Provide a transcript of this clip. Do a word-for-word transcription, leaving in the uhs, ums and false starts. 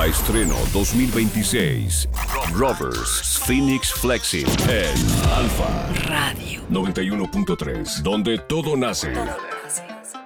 Alfa Estreno dos mil veintiséis. Rovers Phoenix Flexing en Alfa Radio noventa y uno punto tres, donde todo nace. Todo nace.